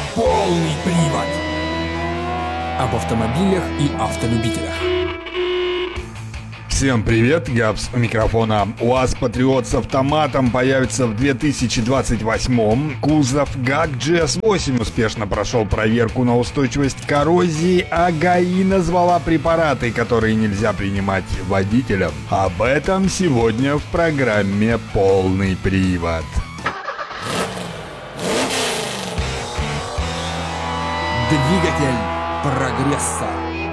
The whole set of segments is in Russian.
Полный привод. Об автомобилях и автолюбителях. Всем привет, Габс у микрофона. УАЗ Патриот с автоматом появится в 2028-м. Кузов ГАК GS8 успешно прошел проверку на устойчивость к коррозии, а ГАИ назвала препараты, которые нельзя принимать водителям. Об этом сегодня в программе «Полный привод». Двигатель прогресса.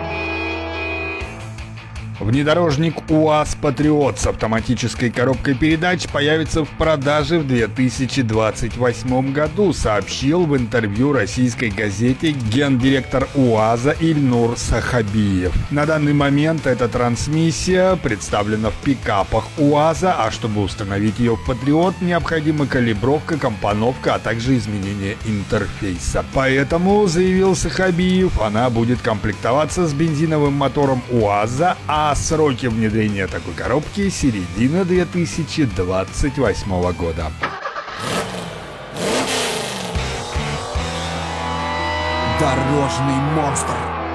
Внедорожник УАЗ Патриот с автоматической коробкой передач появится в продаже в 2028 году, сообщил в интервью российской газете гендиректор УАЗа Ильнур Сахабиев. На данный момент эта трансмиссия представлена в пикапах УАЗа, а чтобы установить ее в Патриот, необходима калибровка, компоновка, а также изменение интерфейса. Поэтому, заявил Сахабиев, она будет комплектоваться с бензиновым мотором УАЗа, а сроки внедрения такой коробки — середина 2028 года. Дорожный монстр.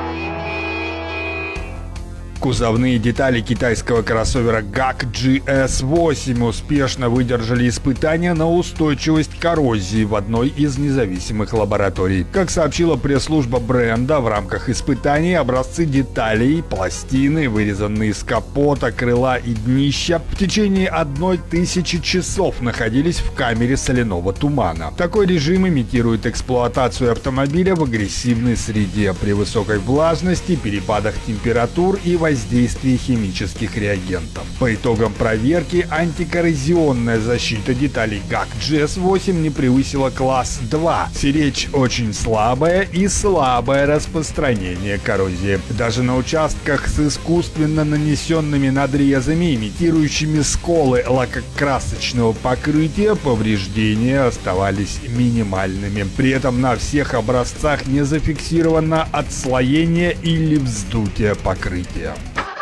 Кузовные детали китайского кроссовера ГАК GS8 успешно выдержали испытания на устойчивость к коррозии в одной из независимых лабораторий. Как сообщила пресс-служба бренда, в рамках испытаний образцы деталей, пластины, вырезанные из капота, крыла и днища, в течение 1000 часов находились в камере соляного тумана. Такой режим имитирует эксплуатацию автомобиля в агрессивной среде при высокой влажности, перепадах температур и воздействии химических реагентов. По итогам проверки антикоррозионная защита деталей ГАК GS8 не превысила класс 2. Сиречь очень слабое и слабое распространение коррозии. Даже на участках с искусственно нанесенными надрезами, имитирующими сколы лакокрасочного покрытия, повреждения оставались минимальными. При этом на всех образцах не зафиксировано отслоение или вздутие покрытия.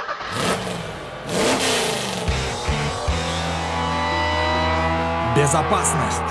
Безопасность.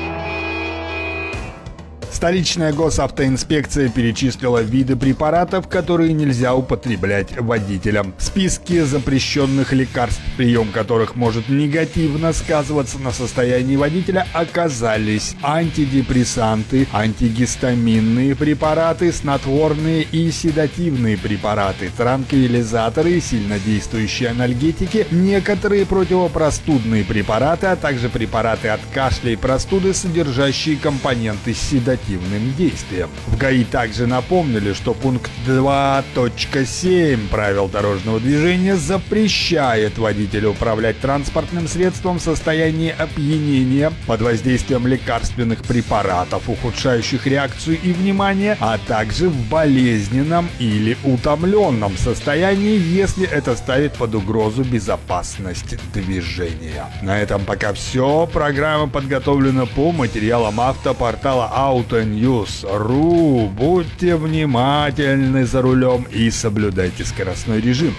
Столичная госавтоинспекция перечислила виды препаратов, которые нельзя употреблять водителям. В списке запрещенных лекарств, прием которых может негативно сказываться на состоянии водителя, оказались антидепрессанты, антигистаминные препараты, снотворные и седативные препараты, транквилизаторы, сильнодействующие анальгетики, некоторые противопростудные препараты, а также препараты от кашля и простуды, содержащие компоненты с седативным действием. В ГАИ также напомнили, что пункт 2.7 правил дорожного движения запрещает водителю управлять транспортным средством в состоянии опьянения, под воздействием лекарственных препаратов, ухудшающих реакцию и внимание, а также в болезненном или утомленном состоянии, если это ставит под угрозу безопасность движения. На этом пока все. Программа подготовлена по материалам автопортала AutoNews.ru. Будьте внимательны за рулем и соблюдайте скоростной режим.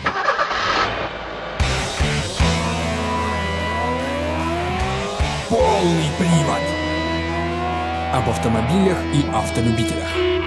Полный привод. Об автомобилях и автолюбителях.